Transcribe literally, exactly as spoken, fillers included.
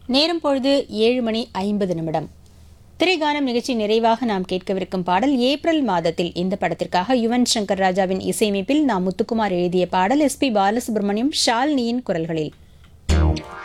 நேரம் பொழுது ஏழு மணி ஐம்பது நிமிடம். திரைகானம் நிகழ்ச்சி நிறைவாக நாம் கேட்கவிருக்கும் பாடல் ஏப்ரல் மாதத்தில். இந்த படத்திற்காக யுவன் சங்கர் ராஜாவின் இசையமைப்பில் நாம் முத்துக்குமார் எழுதிய பாடல். எஸ் பி பாலசுப்ரமணியம், ஷாலினியின் குரல்களில்.